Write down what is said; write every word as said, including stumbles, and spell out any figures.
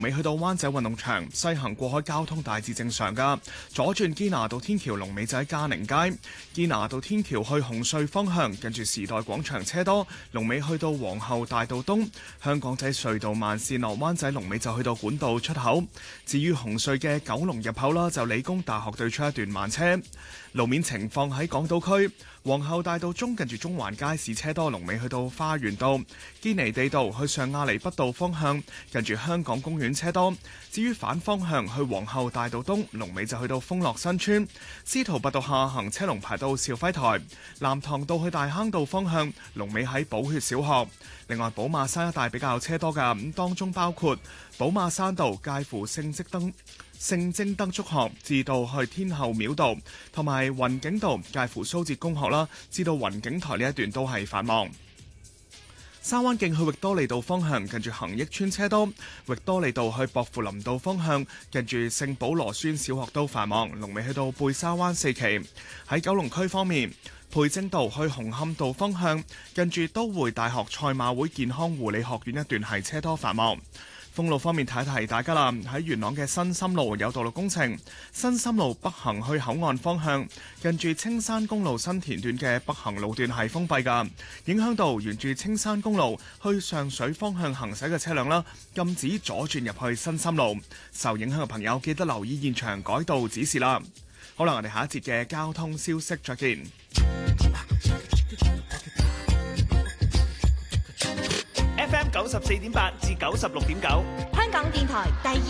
未去到灣仔運動場，西行過海交通大致正常噶。左轉堅拿道天橋龍尾就喺嘉寧街，堅拿道天橋去紅隧方向，近住時代廣場車多，龍尾去到皇后大道東。香港仔隧道慢線落灣仔龍尾就去到管道出口。至於紅隧嘅九龍入口啦，就理工大學對出一段慢車。路面情況喺港島區，皇后大道中近住中環街市車多，龍尾去到花園道。堅尼地道去上亞厘畢道方向，近住香港公園車多。至於反方向去皇后大道東，龍尾就去到豐樂新村。司徒拔道下行車龍排到肇輝台。南塘道去大坑道方向，龍尾喺寶血小學。另外寶馬山一帶比較車多㗎，咁當中包括寶馬山道介乎聖積德聖貞德中學至到去天后廟道，同埋雲景道介乎蘇浙公學啦，至到雲景台呢一段都係繁忙。沙灣徑去域多利道方向，近住恒益村車多；域多利道去薄扶林道方向，近住聖保羅孫小學都繁忙，龍尾去到貝沙灣四期。喺九龍區方面，培正道去紅磡道方向，近住都會大學賽馬會健康護理學院一段係車多繁忙。封路方面提一提大家啦，喺元朗嘅新深路有道路工程，新深路北行去口岸方向，近住青山公路新田段嘅北行路段係封閉㗎，影響到沿住青山公路去上水方向行駛嘅車輛啦，禁止左轉入去新深路。受影響嘅朋友記得留意現場改道指示啦。好啦，我哋下一節嘅交通消息再見。 F M 九十四點八至九十六點九， 香港電台第二